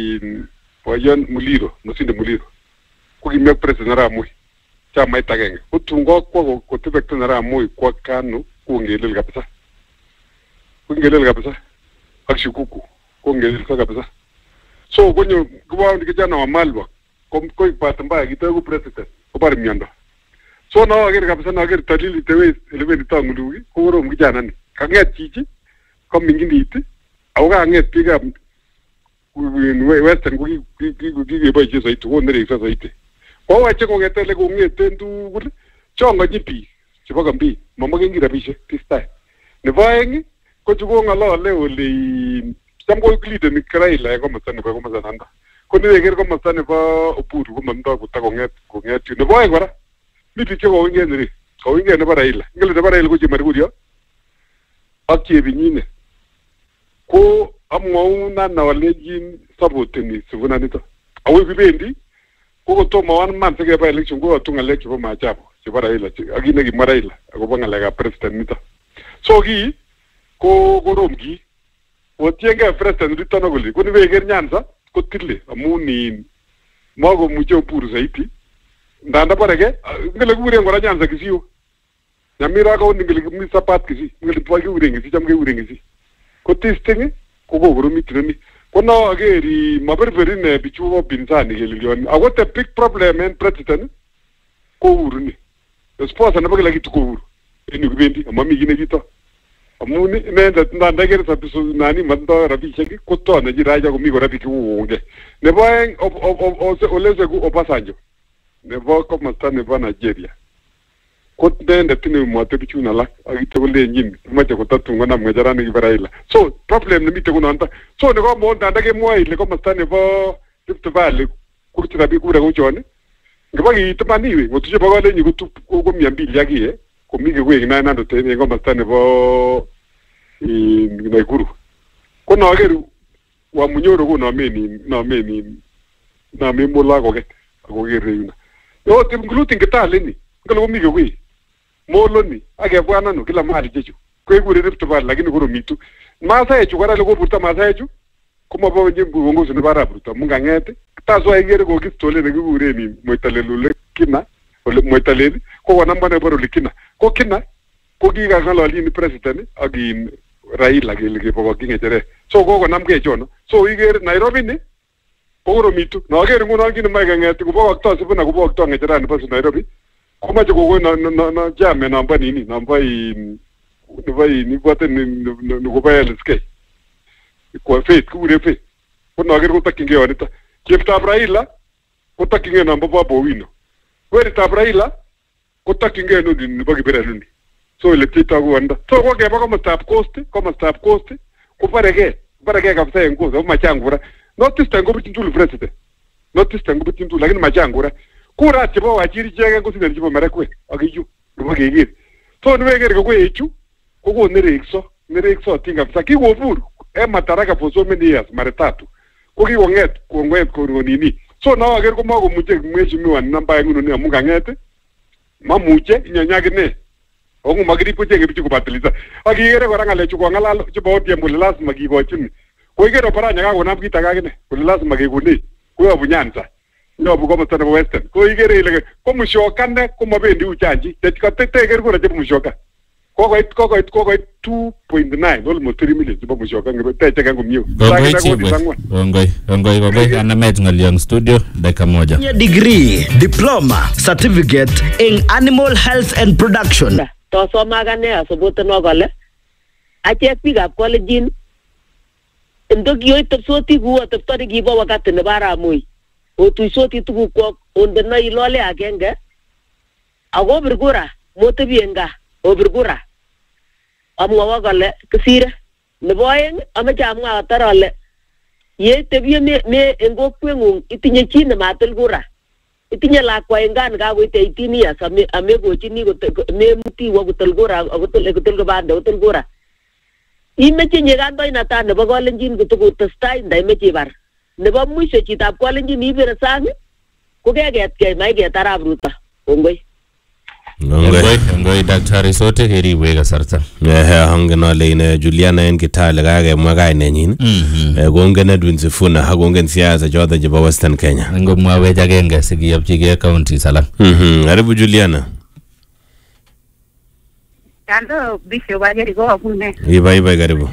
S4: boyon Muliro Musinde Muliro ko kimek president Arap Moi chamait agenge kotun kokwa kotebekten Arap Moi kwa KANU kongelel kabisa kongelel kabisa ak Shikuku kongelel kabisa so konyo kwa kijana wa Malwa koik bahati mbaya kitego president kobar miondo so na ager kabisa na ager talili tewe eleven tangulugi ko korom kijana ni kang'et chichi ko minginditi au kang'et pikap western ko kikeboisie zaidi ko nerekso zaidi kowache kong'etele kong'eten tugul chongonyi biik chebo kambi mamakengi rabisiek tistai nebo aeng ko chukong'alole ole cham ko leader Raila komosta nebo komosta nanda ko niweker komosta nebo Oburu komamdoi kotakong'et kong'et yu nebo aeng kora mi biik chekowingen nere kowingen nebo Raila ngele nebo Raila ko chemarikurio ak chebinyine ko amwaunan alenjin supporteni Sifuna nito awoi kibendi ko kotomo one month sikeba election ko atu ng'alek chebo maajabu chebo Raila ak kit nekimwa Raila akobo ng'alekab president nito so ki ko korom ki otiengei president nito kole ko niweker Nyanza ko tile amun in makomuche Oburu zaidi ndanda bareke ngele kuren kora nyanza Kisii Nyamira ka undi ngele mi sapat Kisii ngele twagi uren Kisii chamge uren Kisii ko testing ko go guru mitreni ko no ageri maberberi ne bichu binzani gelilion agote big problem en president ko uruni sponsor na bagala gitu ko uru eni kubendi amami gine gito amuni nenda ndanda gere sapisu nani manda rabi cheki ko to na jiraja ko mi go rabi ki wonge ne boy o o o leze ku Obasanjo ne bo ko masta ne ba Nigeria ko ndenda tini mo to bichu na la agite ko le njin ma te ko tatu ngona mwejarani Ibraila so problem ne mi te ko nanta so ne ko mo ndanda ke mo ile ko masta ne bo Rift Valley kurti rabi ku ra ko jone ngabagi tamaniwe ngotuje bagale nyi kutu ko miambili yaki eh ko mige kwe na nando te ngo mastane bo i Naikuru ko no ageru wa munyoro ko no meni no meni na me mola ko ke ko gere una yo te nglutin ketale ni ngalo mige kwe molo ni age bwana no kila mali jeju ko igure Rift Valley lakini ko mitu masa yechu kwara le ko burta masa yechu kuma bo njimbu wongo sunu bara burta munga ngete tazo ayere ko kistole ne gure ni moitalelule kina ole moitaleli ko wana mbane baro likina ko kina ko giga ngalo ali ni president agi Raila gelege bo ginge tere so ko ko namge jono so igere Nairobi ni ko ro mitu no agere ngono ngini maiga ngati ko bo to sibuna ko bo to ngejera ni pasu Nairobi ko ma ko na na na jame na mbani ni na mbai ni bai ni bote ni ko ba leske ko faith ku re faith ko no agere ko takinge wanita Kifta Raila ko takinge na mbaba bo wino weri ta Raila ko takinge no din bagi bere lundi so le tita ko anda so ko ke ba ko stop cost ko stop cost ko parege parege ka fsa ngo so machangura notice tango bitintu president notice tango bitintu lakini machangura kura tibo wajiri jege ko sinari tibo marakwe agiju ngo gege so ni wegere ko echu ko ko nerekso nerekso tinga fsa ki go furu e mataraka for so many years mara tatu ko ki wonget ko ngwet ko nini so na agere ko mago muje mweji mi wan namba yangu ni amuga ngete mamuje nyanyage ne ongu magiri puje ke bichu ko batiliza agire ko ranga lechu ko ngala chibo tiembo lazima gi go chini ko igero para nyanga ko namki tagage ne ko lazima ge guni ko abunyanza no bu ko mtana western ko igere ile ko mushoka ne ko mabendi uchanji tetika tete igere ko raje mushoka ko ko ko ko ko ko two point nine almost three million chibo mushoka ngebe tete kangu mio
S2: ngoi ngoi ngoi ana met ngaliang studio dakika moja
S5: degree diploma certificate in animal health and production
S6: to so magane asobote no gole ache pick up college ndo giyo tepsoti guwa teptori gibo wakati ne bara muy o tu soti tugu ko onde na ilole agenge ago birgura mote bienga o birgura amwa wagale kisire ne boyen ama jamwa tarale ye tebie me me engo kwengu itinye chine matel gura itinye la kwa engan ga go te itini ya same ame go chini go me muti wa go tel gura go tel go tel go bande go tel gura imeche nyegando inata ne bo lenjin go to testai ndai meche bar ne bo mwisho chitab ko lenjin ibere sang ko geget ke mai ge tarabruta ongoi
S2: ngoi ngoi daktari sote heri wega sarta
S1: eh hangena leine Juliana en kitale gage mwaga nenyin eh gongene dwinzifuna hagongen siasa jodha jiba Western Kenya
S2: ngo mwawe jagenge sigi yapchige county sala
S1: mhm karibu Juliana
S7: Kando bisho wajeri go abune
S1: iba iba karibu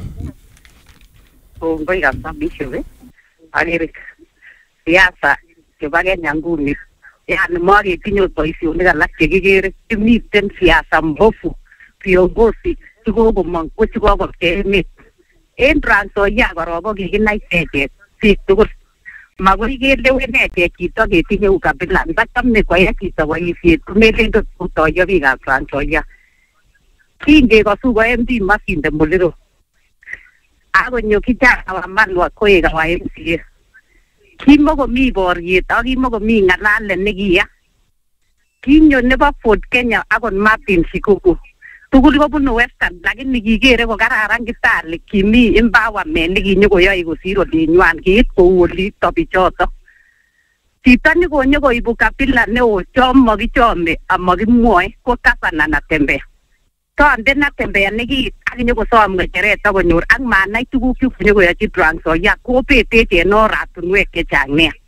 S7: o ngoi gasa bisho we agere siasa ke bage nyanguni yani mwagi tinyo toisio ni galak kegere timiten siasa mbofu viongozi tuko mangko tuko ko kemi en transo ya gorobo giginai tete sik tuko magoi gele wene te kito getinye ukabila batamne kwa ya kito wa ifi kumelendo kutoyo biga transo ya kinge ko sugo M D masinde muliro ago nyokita wa manwa koega wa M C A kimo ko mi boriet ak kimo ko mi ngalalet nekiya kinyo nebo Ford Kenya akon Martin Shikuku tugul kobunu Western lakini kigere ko kararan Kitale kimi empowerment nekinyokoyoe kosir olinywan kiit kou olito bichoto chito nekonyokoibu kabila neo chomo kichome amakimwoe ko Gavana Natembeya tonde Natembeya nekiit akinyokosom ngecheret akonyor ak manai tuguk chekonyokoyochi Trans Nzoia kobetech en oratunwek chechang nea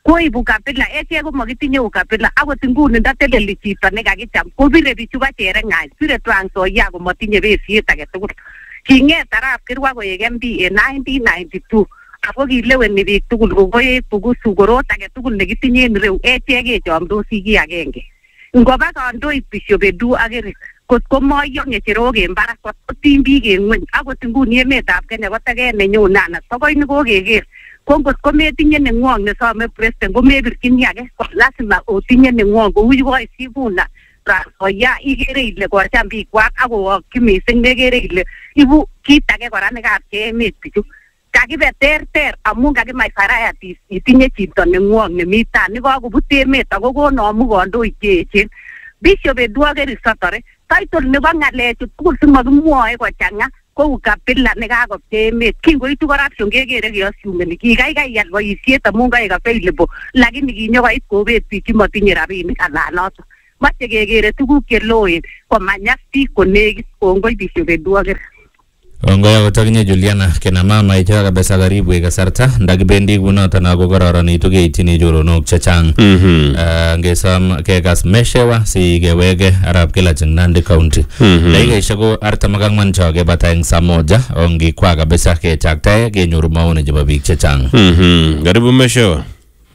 S7: koibu kabila echek ko makitinye ukabila akot nguni ndateleli chito nekakicham kobire bichu ba Chereng'any bire Trans Nzoia komatinye besiet age tugul king'et arap Kirwa koek M P en nineteen ninety-two ako kileweni biik tugul kokoek bukusu korot age tugul nekitinye en ireu echek kechomdosi ki agenge ngoba kandoik Bishop Edu ak Eric kot komoyo ng'echerok en barak kotiny biik en ng'weny akot nguni emetab Kenya ko teket nenyone anan sokoi ni kokeker ko ngot kometinye neng'wong nesome president komebirchini age lazima otinye neng'wong kou yukoi Sifuna Trans Nzoia ikere ile kocham biikwak akowokyi missing nekere ile ibu kit age kora nekapchei emet bichu kakibe terter amun kakimach varieties itinye chito neng'wong nemi taa nekakobut emet ako konomu kandoik cheechen Bishop Edu ak Eric Sotore title nebo ng'alechu tugul simakimwoe kochang'a kou kabila nekakopchei emet kingoitu corruption kekere keasumeni kikaikai iyal boisiet amun kaek available lakini kinyokoit kobet biik chemotinye rabinik anan noto mache kekere tuguk cheloen komanyas biik konekit kongoi Bishop Edu ak Eric.
S2: Ongoya kotakinye Juliana kena mama ichaka kabisa karibu ikasarta ndakibendi kunoton ako kororonitu keitini choronok chechang.
S1: Mhm.
S2: Uh, ngesom kekas meshewa si keweke arap Kilaching Nandi County. Dakikaishek ko artam ak ang'wan choke bata eng saa moja ongikwa kabisa kechaktae kenyoru maoni chebo biik chechang.
S1: Mhm. Karibu meshewa.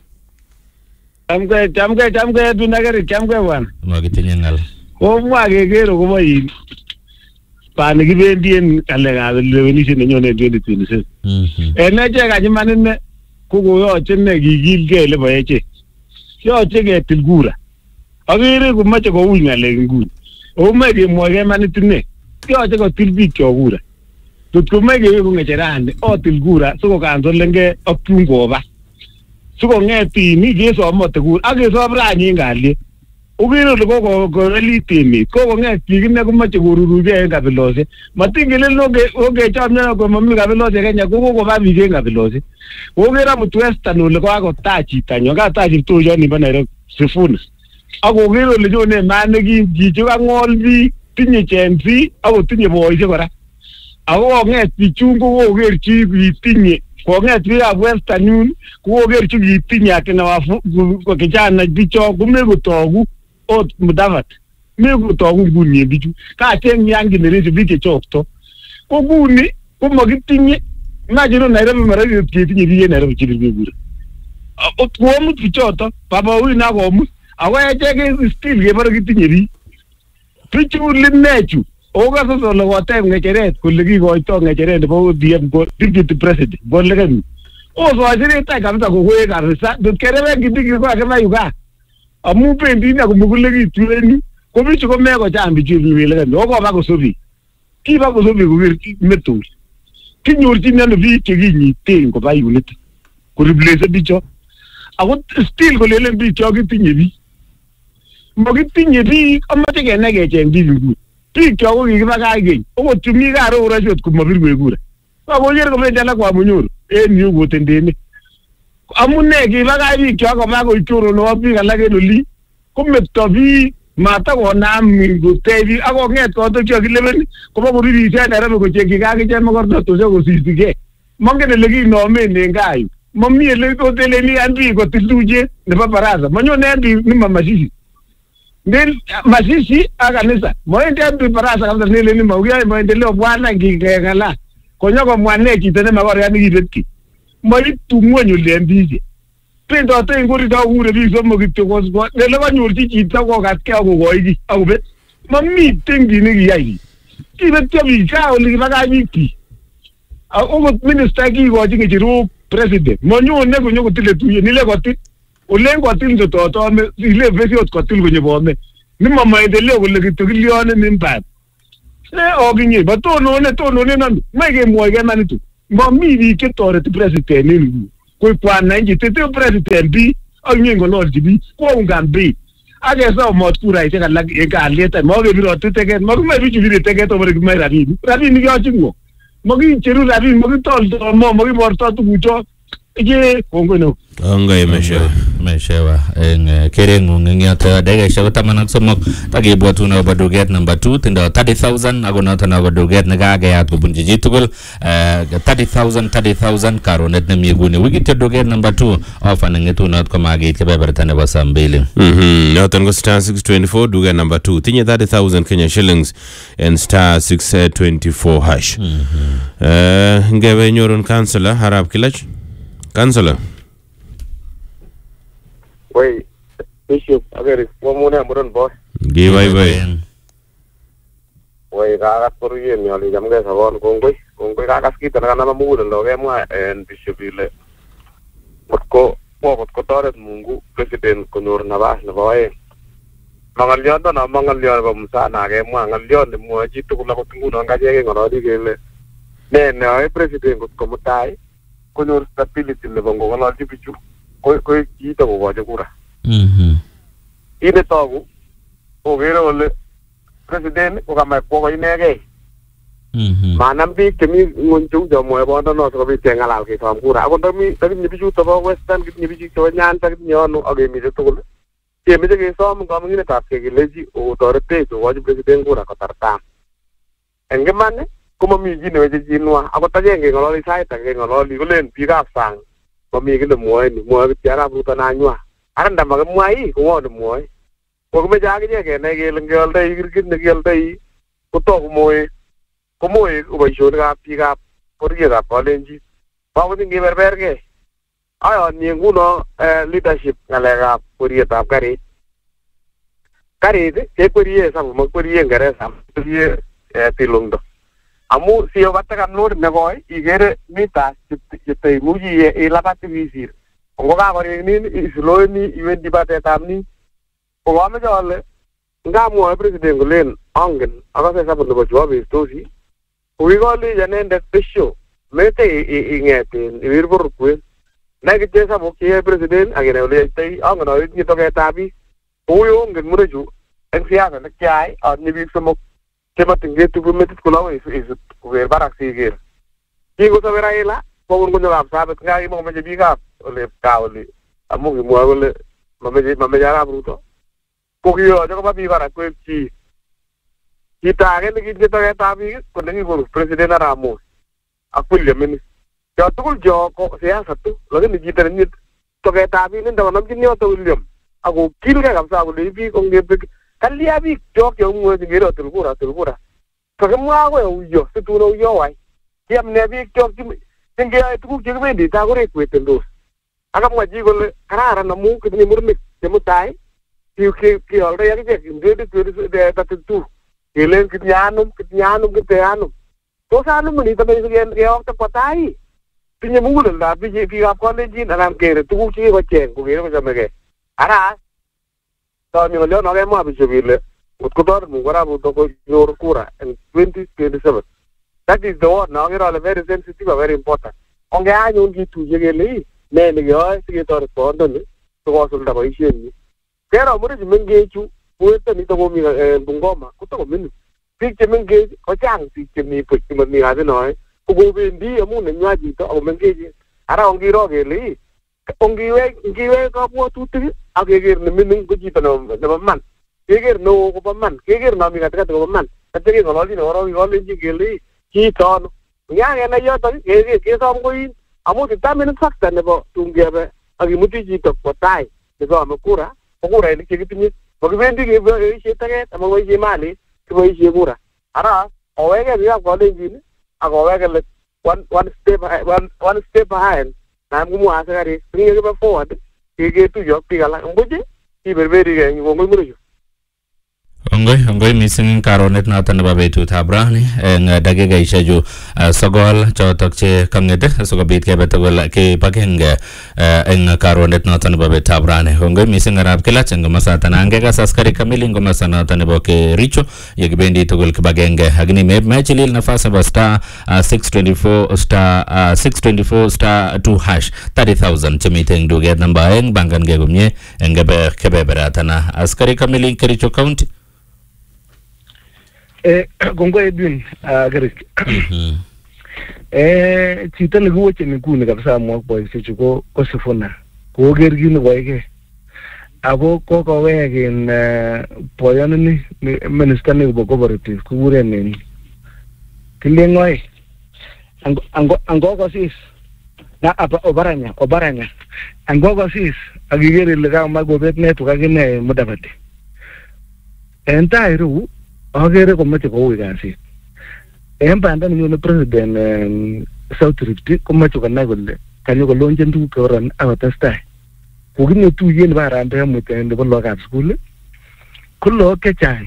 S8: Chamke chamke chamke tunakeri chamke bwana.
S2: Makitinye ng'al.
S8: Komwa kekere kobo in pani kibendien ngalekab lewenishet nenyone twenty twenty-seven.
S2: Mhm.
S8: En echek anyuman ine ko koyoche ne kikilgei lebo echek. Yoche ketil kura. Akere komoche koui ngalek nguni. Omoe kemwoe kemanit ine. Yoche kotil biik chok kura. Tot komoe keweku ng'echerani otil kura sikokansolengei ak tun koba. Sikong'et ini kesomote kura ak kesom rani en kalyet. Ukere ole kokorelit emet kokong'et biik ine komoche korurugei en kabilosiek matingelen okechomyo komami kabilosiek Kenya ko kokoba biik en kabilosiek okere amut Western ole kokatach chitanyo katach kiptoyot nebo Nairobi Sifuna ak okere ole nyone maat nekim chichi kang'ol biik tinye Gen Z akotinye boisiek kora ako kong'et bichun kokokerchi kitinye kong'et biikab Western yun kokokerchi kitinye akina wafu kijana bicho komekotogu ot Mudavadi mekotogu nguni bichu kacheng young generation biik chechokto ko nguni komakitinye imagine Nairobi mara ketinye biik en Nairobi chebirbe kura ot komut bichoto baba huyu na komut ako echek still kebore kitinye biik bichu linechu okase sole koteb ng'echeret kole kikoito ng'echeret nebo O D M ko deputy president bolekeni osojeret tai kabisa kokoek kabisa tot kereben kitiki ko akema yuga amu bendi ina kumukulekitu en yu ko bichu komekocham bichu bilekeni okoba kosobi kiba kosobi koker metul kinyorchin ano biik chekinyiten koba unit koreplace bicho ako still kolelen biik cho kitinye biik makitinye biik amache kenai kecheng biik nguni biik cho ko kikibakach keny okot chumi karo urashot komabirwech kura akoker kobendi alak kwamunyoru en yu kotendene amune kibakach biik cho koba koik choronok biik alak en oli kometo biik matakonam kotech biik akong'et kotok cho kilebeni koba koririsyo en Nairobi kochengchi kakicheng mokornotosiek kosisigei mongen ele kinomen en gaa yu mami ele tot eleni an biik kotil tuiyet nebo baraza manyone en biik nima Masisi Nel Masisi ak kanisa moendi en biik baraza kabisa neleni maukiyoe maendeleo bwana ngingeng'ala konyo komwane chito nemakoriat nekibetki moitu ng'weny ole en biik bendote en korido kokure biik somok kityo kosbo ele konyorchi chito kokatkei akokoi kiy akobet mamiten kiy nekiyai biik kibetyo biik kaa ole kibakach biik biik okot minister kikochi ng'echerok president manyone konyo kotile tuyet nile kotil olen kotil ndototome ile besi ot kotil konyo Bomet nima maendeleo kole kityo kilyonen min bad e okinye batonone tonone nani mae kemwoe kemanitu mami biik chetoreti president en nguni koik wananchi tete president biik ak nyeng'ololchi biik koungan biik akesomot kuraisiek alak en kalyet makebirote teket makimoe bichu bire teket obore kimoe rabinik rabinik yochin ng'o makicheru rabinik makitoldo mo makiborto tugucho iye kongoi neo
S1: Ongoy meshewa.
S2: meshewa eng kerengung eng yoto dakikaishek taman ak somok takibwatun akobo duket number two tindo thirty thousand ako noton akobo duket nekakeyat kobunji chitugul thirty thousand thirty thousand karonet nemi nguni wikityo duket number two offer nengetunot komakiit kebeberta nebo saa mbili.
S1: Mhm, noton ko star six twenty-four duket number two tinye thirty thousand Kenya shillings and star six twenty-four hash. Eh, ngebe nyorun councillor Harap Kilach. Councillor.
S9: Wait, Bishop, agar one more number boss.
S1: Give away.
S9: Wait, I got for you, and you're going to go on Congo. Congo, I got skip and another mood and log and Bishop Ville. But go, what Kotor Mungu, President Kunur Navas Navoy. Mangalion, no Mangalion of Musana, Mangalion, the Muaji to Lakotungu, and Gajan or Odi. Then, uh, President could come tie. Kunur stability in the Bongo, and I'll give you. Koi koi kita bawa jekura.
S2: Mhm.
S9: Ini tahu, ogero oleh presiden, oka mai pokok ini aja.
S2: Mhm.
S9: Mana bi kami muncul jamu apa anda nak sebagai cengalal ke sama kura. Aku tapi tapi ni biju tahu Western, ni biju tahu nyan, tapi ni anu agak macam tu. Kami jadi sama kami ni tak kegi lagi, oh torete tu wajib presiden kura kata tam. Enggak mana? Kuma miji ni wajib jinwa. Aku tanya enggak ngalori saya, tak enggak ngalori. Kulen pihak sang. Kami kita muai ni, muai bicara berutan anyua. Aran dah makan muai, kumau dah muai. Kau kami jaga je ke, nak ke lenggal dah, ikut nak ke dah, kuto kumoi, kumoi, kubai shor ka, pika, pergi ka, palenji. Bawa ni ke berber ke. Ayo ni guna leadership ngalega pergi tak kari. Kari itu, ke pergi sama, mak pergi enggak sama, pergi tilung dah. Amu siapa katakan lor negoi, igere mita kita muji elapat visir. Ongoka kau ini islo ini event di bawah tamni. Ongoka macam apa? Enggak mau presiden gulen angin. Aku saya sabun lepas jawab itu sih. Uigali jangan dek pesho. Mereka ingetin, ibu berkuih. Naik kerja sabuk kia presiden, akhirnya boleh tay angin orang ini tokai tapi. Uyung gen menuju. Engsiaga nak kiai, ni bisa semua. Cuma tinggal tu pun mesti sekolah itu itu berbarak sih kira. Jika saya berayla, kau pun jawab sahabat ngai mau macam bika oleh kau oleh, amu semua oleh macam macam jalan beruto. Kau kira jangan apa berbarak kau sih. Kita akan lagi kita kata tapi kau nengi guru presiden Ramu. Aku lihat ini. Jauh tu kau jauh kau saya satu. Lagi ni kita ni tu kata tapi ni dah nama kini atau William. Aku kira kan saya aku lebih kau dia kali abi jok yang muat jengero terpura terpura. Semua aku yang ujo, setuju ujo wai. Dia menabi jok jengero itu kau jangan di tak korek kuat terus. Agak ngaji kau kerana namu kita ni murni jemu tay. Kau kau kau orang yang je dia dia dia tak tentu. Kalian kita anum kita anum kita anum. Kau anum ni tapi sekian kau tak patai. Punya mula lah, tapi jika kau lagi dalam kira tu kau cakap kau ceng kau kira macam mana? Aras. So ni kalau nak emu habis sebila, utkutor mungkara butuh kau jor kura in twenty twenty-seven. That is the one. Now kita very sensitive, very important. Onge aja ungi tu je geli, ne ne gaya sekitar korban ni, tu kau sudah kau isi ni. Kera umur je menggeju, buat ni tu kau mi bungoma, kau tu kau minu. Fik je menggeju, kau cang fik je mi pun cuma mi ada noy. Kau kau bendi, amu ni ngaji tu, kau menggeju. Ara ongi ro geli. Ongiwe, ongiwe kau buat tu tu, aku kira ni minum kuci tu nama nama man, kira no kau paman, kira nama ingat kata kau paman, tapi kira kalau ni orang orang ni geli, kita, ni yang ni ya tu, kira kira sama kau ini, amu kita minum fakta ni bo, tunggu apa, agi muti kita potai, kita amu kura, kura ini kira tu ni, bagaimana dia kira isi tak, amu isi mali, kita isi kura, ara, awak kan dia kau ni, aku awak kan one one step one one step behind. Namu mu asa kari, ni kita forward, kira tu jauh pihaklah, umpuji, ini berbeda dengan umpuji menuju.
S2: Ongoi, ongoi missing karonet na tan babe tu thabra ni eng dage ga isha ju sogol chotok che kamnede sogo bit ke betogol ke pakeng eng karonet na tan babe thabra ni ongoi missing arab kela cheng masa tan ange ga saskari kamiling go masa na tan bo ke richo yeg bendi togol ke bagenge agni me match lil nafasa ba star six twenty-four star six twenty-four star two hash thirty thousand chemiteng du get number eng bangan ge gumye eng be ke be beratana askari kamiling ke richo county.
S8: Eh, Kongo Edwin, Garik. Eh, chita ni guo chini kuni kabisa mwa kwa isi chuko kwa sifuna. koker kit nekoike ako kokowek in boyonini minister nebo cooperative kukuren in Kileng'oe angokosis na Obaranya Obaranya angokosis akiker ile kamach kobet network akine Mudavadi en tai ireu akere komoche koui kasit en banda nenyone president South Rift komoche konai kole kanyo kolonchen tuguk chekoron akotestai kokinye tuyet nebo Harambee Amut nebo lagokab sukul ko lagok chechang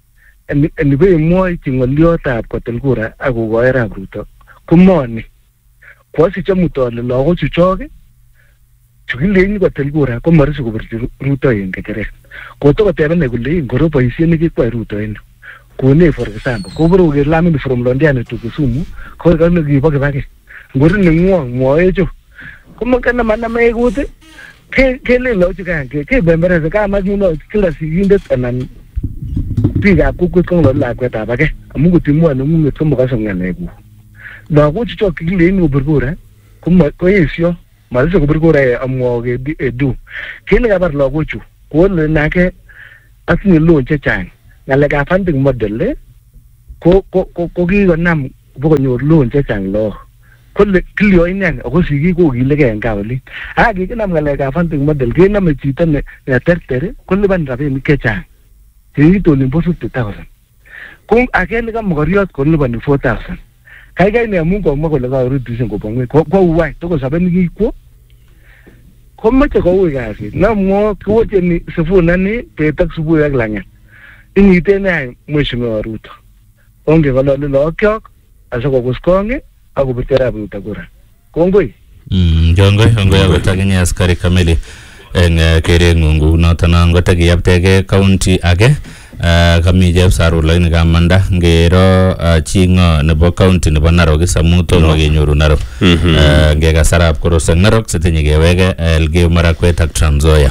S8: enibemwochi ng'oliotab kotil kura ak kokoi Arap Ruto komoni kwasich amut ale lagochu chok chukileini kotil kura komarisi kobirchi Ruto en kecheret kotokotebene kole ngoro boisiet nekikwai Ruto en kone for example koburu ke lamini from Londiani to Kisumu ko kale kibo kibake ngori ningwong mwoecho komokana maname kute ke kele lochu kange ke bembere ka majuno kila sigindet anan biikab kokwet kong'ololi lakwetab age amu kotimwoe neng'ung'et komokose ng'alekuk lagochu chok kikileini kobir kura koesio marisi kobir kura amwok edu kit nekabar lagochu kole nake atinye loan chechang ng'alekab funding model ko kikonam bokonyor loan chechang lagok kole kilio inen ako sigik kokilegei en gaa olin a kikinam ng'alekab funding model kenome chito neterter kolipan rabinik chechang sigik olimbo fifty thousand ko age nekamokoriot kolipani four thousand kaikai ne amu komwa kole karutishen kobo ng'weny ko uwai tokosobe nekikwo komoche koui kasit namwo kiwocheni Sifuna bet ak subui ak lang'at inyiten any Mheshimiwa Ruto ongeng'ololi lagokyok asikokus kong akobirchi Arap Ruto kura kongoi
S2: kongoi kongoi akot akinye askari kamili eng kereng'ung kounoton ngotakiyaptege county age kami Chepsarur lakini kamanda ngero ching'o nebo county nebo Narok amu tomo kenyoru Narok ngekas Arap Koros eng Narok sitinye keweke Elgeyo Marakwet ak Trans Nzoia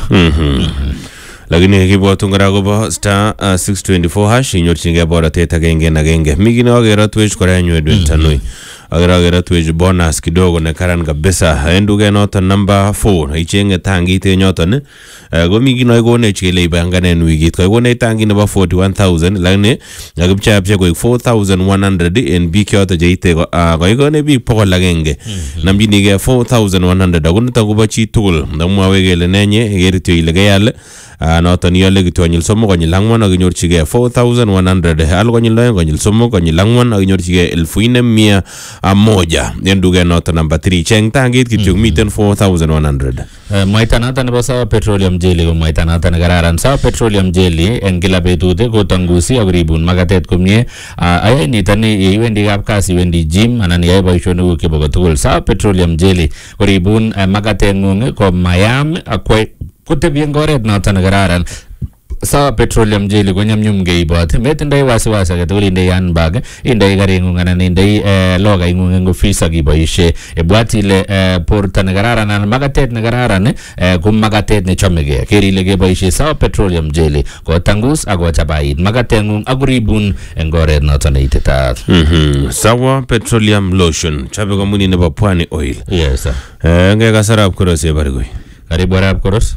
S1: lakini kibwotun kora kobo star six twenty-four hash inyorchingei borotet agenge en agenge mi kit nekokerotwech kora en Edwin Tanui akerokerotwech bonus kidogo ne karan kabisa en duket noton number four ichenge tangit en yoton komi kit nekonech kele ipanganen wikit kokonech tangit nebo forty-one thousand lakini kakipcheapche koik four thousand one hundred en biik yoton cheite koikone biik bokol agenge namchinigei four thousand one hundred ako niton kobo chi tugul ndamwowe kele nenye kerityo ile keyal noton iole kityo konyil somok konyil ang'wan ak inyorchigei four thousand one hundred al konyil oeng konyil somok konyil ang'wan ak inyorchigei elfu nne mia moja en duket noton number three cheng tangit kityo miten four thousand one hundred
S2: mwaita noton nebo Sawa Petroleum Jelly ko mwaita noton nekararan. Sawa Petroleum Jelly en kila betut kotangusi ak ribun makatet komie ayai nitoni yeiwendi kapkasi iwendi gym anan iyai boisionikuk chebo kotugul. Sawa Petroleum Jelly koribun makateng'ung komayam akwai kotebi en oret noton nekararan. Sawa Petroleum Jelly konyumnyum keibot metindoi wasiwasi agetugul indei handbag indei karing'ung anan indei logaing'ung eng office ak iboisie ibwat ile borto nekararan anan makatet nekararan ko makatet nechomegei ker ile keboisie Sawa Petroleum Jelly kotangus ak kochabait makateng'ung ak koribun eng oret noton neititaat.
S1: Sawa Petroleum Lotion chobe kampuni nebo Pwani Oil.
S2: Yes sir.
S1: Ngekas Arap Koros yebarikoi.
S2: Karibu Arap Koros.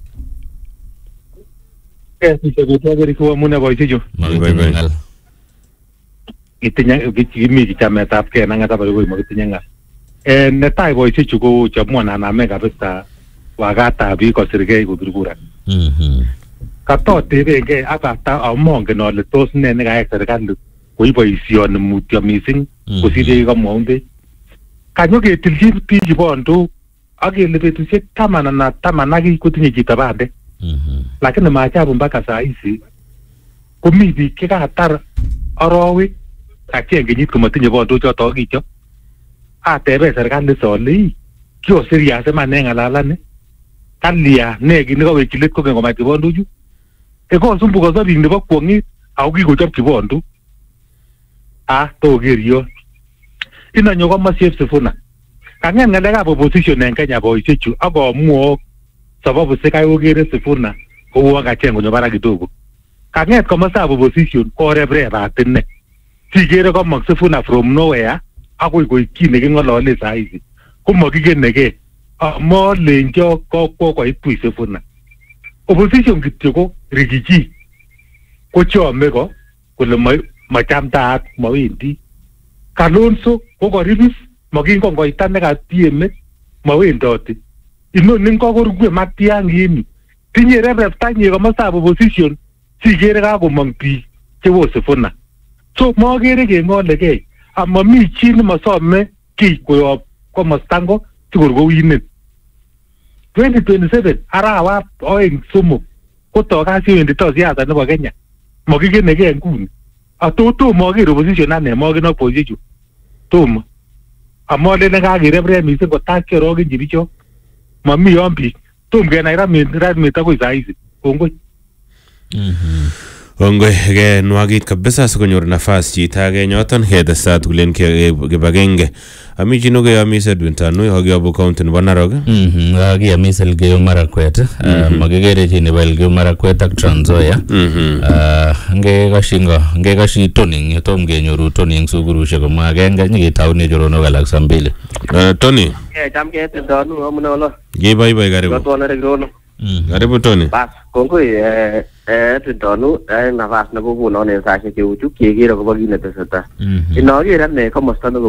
S10: Yes, nichagotwageri kuwa muna boisichu.
S2: Makitinye
S10: Itinya kimi kichametab ke nang'ata barikoi makitinye ngal. Eh netai boisichu ko chamwan aname kabisa wakatab biik kosirgei kobir kura.
S2: Mhm.
S10: Katotebengei akata amongen ale tos ne nekayai serikali koi boisioni mutyo mising kosir yekamwaunde. Kanyo ketilchi biik chebondo ak kele betusiek taman anan taman ak kotinye chito bande.
S2: Mhm.
S10: Lakini maajabu mpaka saa hizi komi biik chekatar arowek achieng kenyit komatinye bondo choto kicho atebe serikali sole kio serious man ne ngalalane kalia ne kit nekawekyi let koken komach kibondo chu e kosumbukoso biik nebo kwong'et ako kikochop kibondo a tokerio inonyo komasiep Sifuna kang'et ng'alekab opposition en Kenya boisiechu akomwok sababu sikai kokere Sifuna kou akacheng konyo barak kidogo kang'et komostab opposition korebrebat ine sikere komong Sifuna from nowhere akoi koik kit neking'olole saa hizi komakikenegei Amo lenjo ko ko ko itu Sifuna. Opposition kityo ko rigiji. Ko chome ko kole ma machamtaat mawendi. Kalonzo ko koribis makingo ngoita nekatieme mawendoti. Inoni kokorugwe matiangimi. Tinye representanye komostab opposition sikere kakomong biik chebo Sifuna. So magere keng'olegei amami chi nemasome kiy koyob komostango sikor kowinen. twenty twenty-seven arawat oeng somok kotoi kasiwenditoi siasa nebo Kenya. Makikenegei nguni. Ato tomo aker opposition ane maken opposition. Tomo. Amolene kakerepre mising kotak cherokinchi bicho. Mami yon biik. Tom kenai ramit akoi saizi. Kongoi.
S1: Kongoi ke nwagit kabisa sikonyor nafas chito age nyoton ketesat kulen kibagenge. Ami chino ke amise Edwin hogiabu county nebo Narok.
S2: Mhm. Agi amise Elgeyo Marakwet. Magigere chi nebo Elgeyo Marakwet ak Trans Nzoia. Mhm. Nge kashingo, nge kashi toning tom kenyoru toning sugurushek komwa agenge nyikitaune joronok alak sambili.
S1: Tony.
S9: Eh cham ketindonu amune olo.
S1: Gibaibai karibu.
S9: Kotwone Rono.
S1: Karibu Tony.
S9: Bas, kongoi eh eh tindonu eh nafas nebo konon en sashe cheuchu kekere kobo kit netesetai. Inoker ane komosta